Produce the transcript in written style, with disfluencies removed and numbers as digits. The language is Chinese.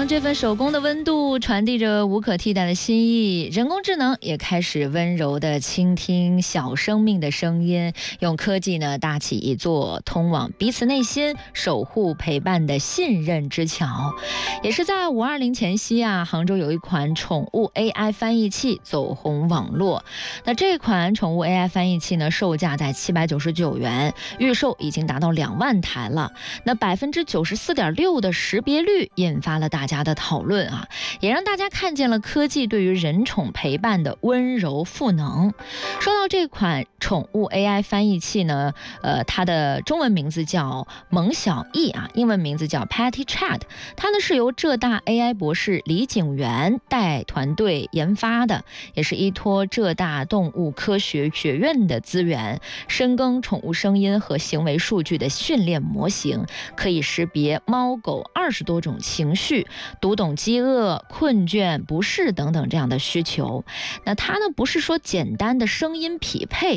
让这份手工的温度传递着无可替代的心意，人工智能也开始温柔地倾听小生命的声音，用科技呢搭起一座通往彼此内心、守护陪伴的信任之桥。也是在520前夕啊，杭州有一款宠物 AI 翻译器走红网络。那这款宠物 AI 翻译器呢，售价在799元，预售已经达到2万台了。那94.6%的识别率引发了大家的讨论啊，也让大家看见了科技对于人宠陪伴的温柔赋能。说到这款宠物 AI 翻译器呢，它的中文名字叫萌小艺啊，英文名字叫 Patty Chat。它呢是由浙大 AI 博士李景元带团队研发的，也是依托浙大动物科学学院的资源，深耕宠物声音和行为数据的训练模型，可以识别猫狗20多种情绪，读懂饥饿、困倦、不适等等这样的需求。那它呢不是说简单的声音匹配，